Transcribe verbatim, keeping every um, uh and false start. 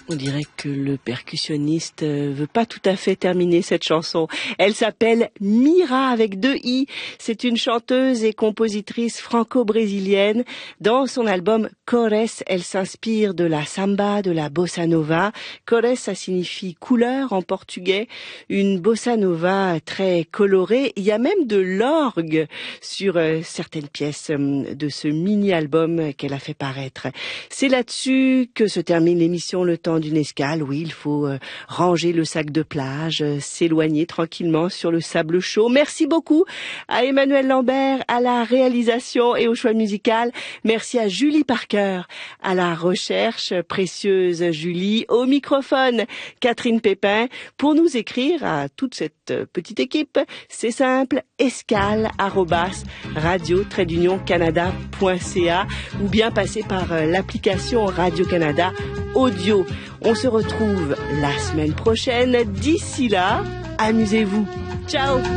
On dirait que le percussionniste veut pas tout à fait terminer cette chanson. Elle s'appelle Mira avec deux i. C'est une chanteuse et compositrice franco-brésilienne. Dans son album Cores, elle s'inspire de la samba, de la bossa nova. Cores, ça signifie couleur en portugais. Une bossa nova très colorée. Il y a même de l'orgue sur certaines pièces de ce mini-album qu'elle a fait paraître. C'est là-dessus que se termine l'émission Le Temps d'une escale. Oui, il faut euh, ranger le sac de plage, euh, s'éloigner tranquillement sur le sable chaud. Merci beaucoup à Emmanuel Lambert, à la réalisation et au choix musical. Merci à Julie Parker, à la recherche, précieuse Julie. Au microphone, Catherine Pépin. Pour nous écrire à toute cette petite équipe, c'est simple, escale arobase radio trait d'union canada point c a ou bien passer par euh, l'application Radio-Canada Audio. On se retrouve la semaine prochaine. D'ici là, amusez-vous. Ciao!